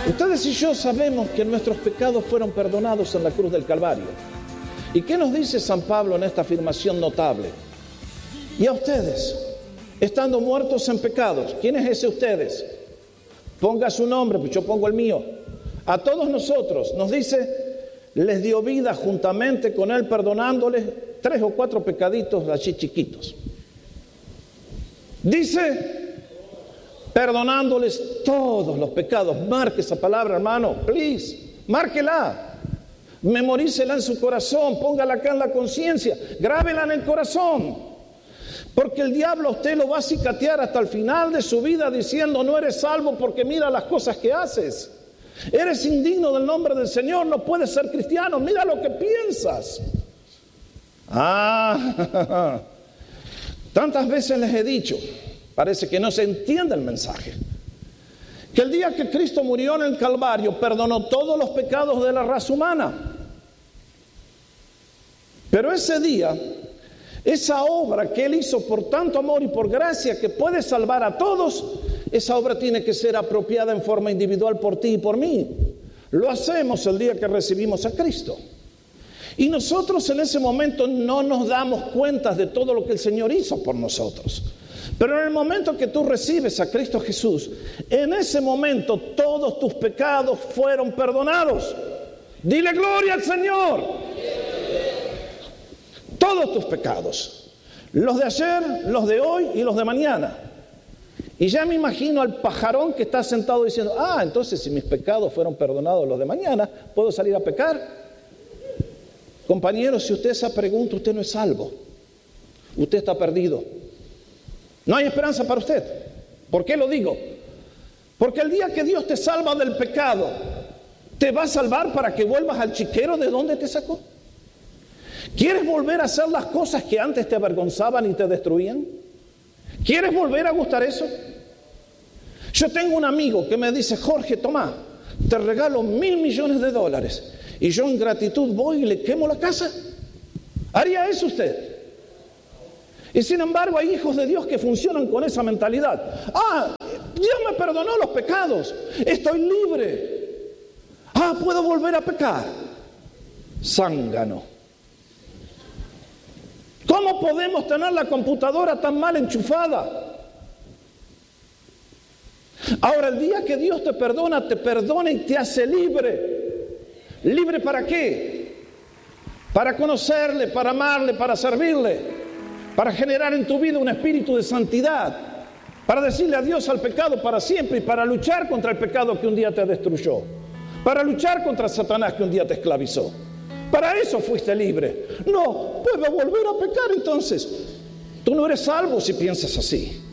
Ustedes y yo sabemos que nuestros pecados fueron perdonados en la cruz del Calvario. ¿Y qué nos dice San Pablo en esta afirmación notable? Y a ustedes, estando muertos en pecados, ¿quién es ese ustedes? Ponga su nombre, pues yo pongo el mío. A todos nosotros, nos dice, les dio vida juntamente con él, perdonándoles 3 o 4 pecaditos así chiquitos. Dice, perdonándoles todos los pecados. Marque esa palabra, hermano, please, márquela. Memorícela en su corazón, póngala acá en la conciencia, grábela en el corazón. Porque el diablo a usted lo va a cicatear hasta el final de su vida diciendo, no eres salvo porque mira las cosas que haces. Eres indigno del nombre del Señor, no puedes ser cristiano, mira lo que piensas. Tantas veces les he dicho, parece que no se entiende el mensaje, que el día que Cristo murió en el Calvario perdonó todos los pecados de la raza humana. Pero ese día, esa obra que Él hizo por tanto amor y por gracia que puede salvar a todos, esa obra tiene que ser apropiada en forma individual por ti y por mí. Lo hacemos el día que recibimos a Cristo. Y nosotros en ese momento no nos damos cuenta de todo lo que el Señor hizo por nosotros. Pero en el momento que tú recibes a Cristo Jesús, en ese momento todos tus pecados fueron perdonados. Dile gloria al Señor. Todos tus pecados. Los de ayer, los de hoy y los de mañana. Y ya me imagino al pajarón que está sentado diciendo, entonces si mis pecados fueron perdonados los de mañana, ¿puedo salir a pecar? Compañeros, si usted esa pregunta, usted no es salvo. Usted está perdido. No hay esperanza para usted. ¿Por qué lo digo? Porque el día que Dios te salva del pecado, ¿te va a salvar para que vuelvas al chiquero de donde te sacó? ¿Quieres volver a hacer las cosas que antes te avergonzaban y te destruían? ¿Quieres volver a gustar eso? Yo tengo un amigo que me dice, Jorge, toma, te regalo $1,000 millones. Y yo en gratitud voy y le quemo la casa. ¿Haría eso usted? Y sin embargo hay hijos de Dios que funcionan con esa mentalidad. Dios me perdonó los pecados. Estoy libre. Puedo volver a pecar. Zángano. ¿Cómo podemos tener la computadora tan mal enchufada? Ahora, el día que Dios te perdona y te hace libre. ¿Libre para qué? Para conocerle, para amarle, para servirle, para generar en tu vida un espíritu de santidad, para decirle adiós al pecado para siempre y para luchar contra el pecado que un día te destruyó, para luchar contra Satanás que un día te esclavizó. Para eso fuiste libre. No, puedo volver a pecar entonces. Tú no eres salvo si piensas así.